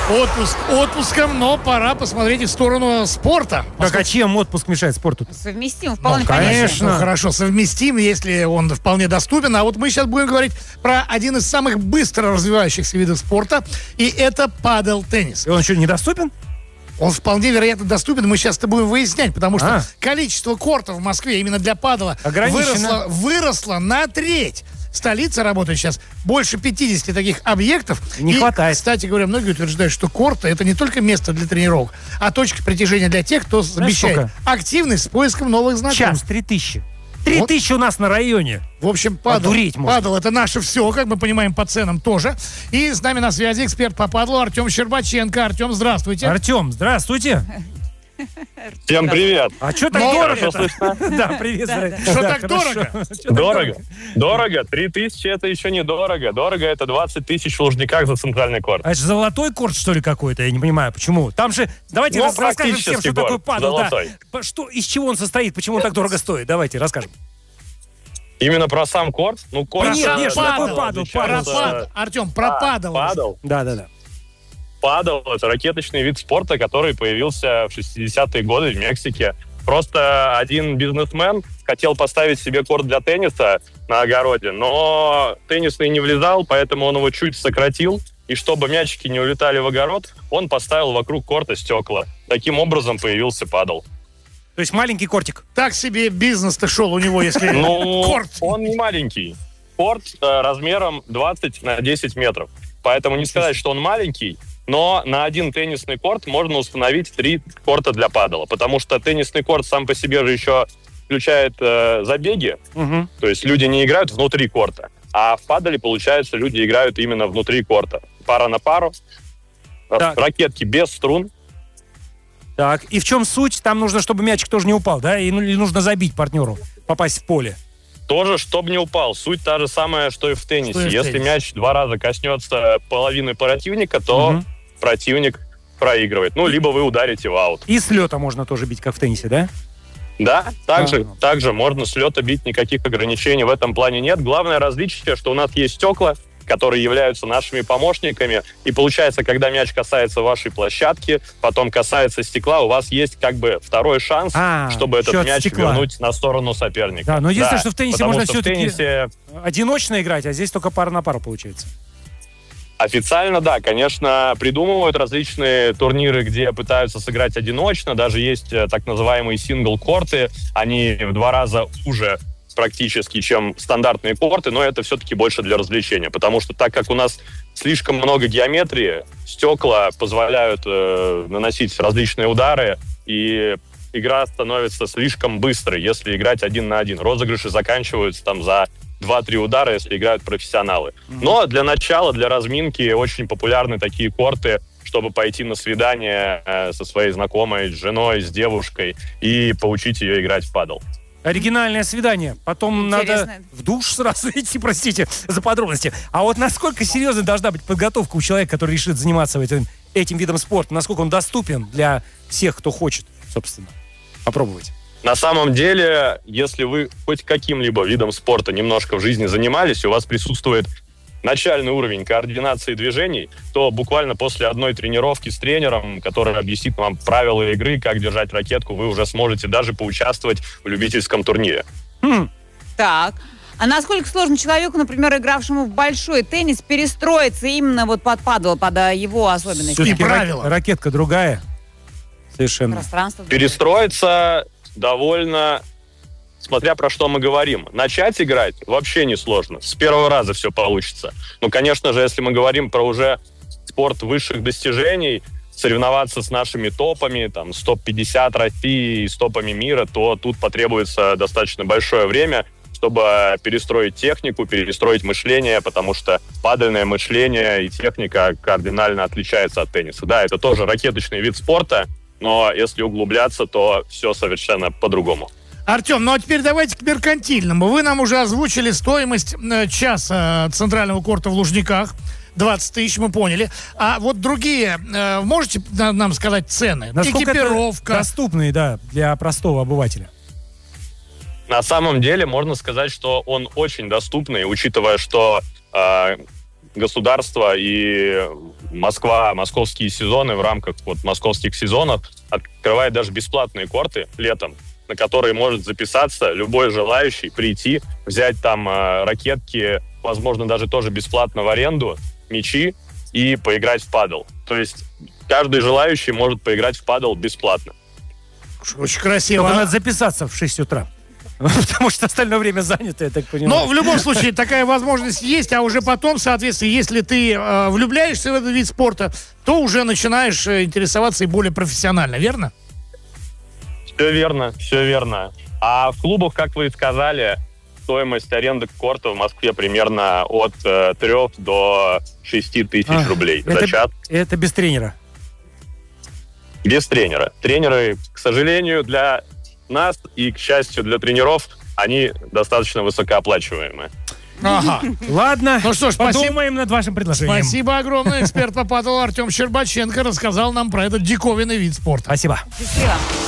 отпуском, но пора посмотреть и в сторону спорта. Так, а чем отпуск мешает спорту? Совместим, вполне Конечно, понятно. хорошо, совместим, если он вполне доступен. А вот мы сейчас будем говорить про один из самых быстро развивающихся видов спорта, и это падл-теннис. И он еще недоступен? Он вполне вероятно доступен, мы сейчас это будем выяснять, потому что количество кортов в Москве именно для падла выросло на треть. Столица работает сейчас больше 50 таких объектов. Не хватает. Кстати говоря, многие утверждают, что корты — это не только место для тренировок, а точка притяжения для тех, кто обещает активность с поиском новых знакомств. Час 3000. 3000 у нас на районе. В общем, падл — это наше все, как мы понимаем, по ценам тоже. И с нами на связи эксперт по падлу Артем Щербаченко. Артем, здравствуйте. Артем, здравствуйте. Всем привет. А что так дорого? Да, привет. Что так дорого? Дорого. 3000 это еще не дорого. Дорого это 20 тысяч в Лужниках за центральный корт. А это же золотой корт, что ли, какой-то? Я не понимаю, почему. Там же, давайте расскажем всем, что такое падл. Что, из чего он состоит, почему он так дорого стоит? Давайте расскажем. Именно про сам корт? Ну, корт... Нет, что такое падл? Артем, про падл. Падл? Да. Падл — это ракеточный вид спорта, который появился в 60-е годы в Мексике. Просто один бизнесмен хотел поставить себе корт для тенниса на огороде, но теннисный не влезал, поэтому он его чуть сократил. И чтобы мячики не улетали в огород, он поставил вокруг корта стекла. Таким образом появился падл. То есть маленький кортик. Так себе бизнес-то шел у него, если корт. Он не маленький. Корт размером 20 на 10 метров. Поэтому не сказать, что он маленький, но на один теннисный корт можно установить 3 корта для падла, потому что теннисный корт сам по себе же еще включает забеги, то есть люди не играют внутри корта, а в падле, получается, люди играют именно внутри корта. Пара на пару, ракетки без струн. Так, и в чем суть? Там нужно, чтобы мячик тоже не упал, да? Или нужно забить партнеру, попасть в поле? Тоже, чтобы не упал. Суть та же самая, что и в теннисе. Если мяч 2 раза коснется половины противника, то противник проигрывает. Ну, либо вы ударите в аут. И с лета можно тоже бить, как в теннисе, да? Да, также можно с лета бить, никаких ограничений в этом плане нет. Главное различие, что у нас есть стекла, которые являются нашими помощниками. И получается, когда мяч касается вашей площадки, потом касается стекла, у вас есть как бы второй шанс, чтобы этот мяч вернуть на сторону соперника. Да, но единственное, что в теннисе можно все-таки теннисе... одиночно играть, а здесь только пара на пару получается. Официально, да, конечно, придумывают различные турниры, где пытаются сыграть одиночно. Даже есть так называемые сингл-корты. Они в 2 раза уже практически, чем стандартные корты, но это все-таки больше для развлечения, потому что так как у нас слишком много геометрии, стекла позволяют наносить различные удары, и игра становится слишком быстрой, если играть 1 на 1. Розыгрыши заканчиваются там за 2-3 удара, если играют профессионалы. Но для начала, для разминки очень популярны такие корты, чтобы пойти на свидание со своей знакомой, с женой, с девушкой и поучить ее играть в падл. Оригинальное свидание. Потом надо в душ сразу идти, простите за подробности. А вот насколько серьезной должна быть подготовка у человека, который решит заниматься этим видом спорта? Насколько он доступен для всех, кто хочет, собственно, попробовать? На самом деле, если вы хоть каким-либо видом спорта немножко в жизни занимались, у вас присутствует начальный уровень координации движений, то буквально после одной тренировки с тренером, который объяснит вам правила игры, как держать ракетку, вы уже сможете даже поучаствовать в любительском турнире. Так. А насколько сложно человеку, например, игравшему в большой теннис, перестроиться именно вот под падл, под его особенности? И правила. Ракетка другая. Совершенно. Пространство. Перестроиться довольно... Смотря про что мы говорим. Начать играть вообще не сложно. С первого раза все получится. Ну, конечно же, если мы говорим про уже спорт высших достижений, соревноваться с нашими топами, там, с топ-50 России и с топами мира, то тут потребуется достаточно большое время, чтобы перестроить технику, перестроить мышление, потому что падальное мышление и техника кардинально отличается от тенниса. Да, это тоже ракеточный вид спорта, но если углубляться, то все совершенно по-другому. Артем, ну а теперь давайте к меркантильному. Вы нам уже озвучили стоимость часа центрального корта в Лужниках. 20 тысяч, мы поняли. А вот другие, можете нам сказать цены? Насколько экипировка? Это доступные, да, для простого обывателя? На самом деле можно сказать, что он очень доступный, учитывая, что государство и Москва, московские сезоны в рамках вот московских сезонов открывает даже бесплатные корты летом, на которые может записаться любой желающий, прийти, взять там ракетки, возможно, даже тоже бесплатно в аренду, мячи и поиграть в падл. То есть каждый желающий может поиграть в падл бесплатно. Очень красиво. Только надо записаться в 6 утра. Потому что остальное время занято, я так понимаю. Но в любом случае такая возможность есть, а уже потом, соответственно, если ты влюбляешься в этот вид спорта, то уже начинаешь интересоваться и более профессионально, верно? Все верно, все верно. А в клубах, как вы и сказали, стоимость аренды корта в Москве примерно от 3 до 6 тысяч рублей за час. Это без тренера? Без тренера. Тренеры, к сожалению, для нас и, к счастью, для тренеров, они достаточно высокооплачиваемые. Ага. Ладно, ну что ж, подумаем над вашим предложением. Спасибо огромное. Эксперт по падлу Артем Щербаченко рассказал нам про этот диковинный вид спорта. Спасибо. Счастливо.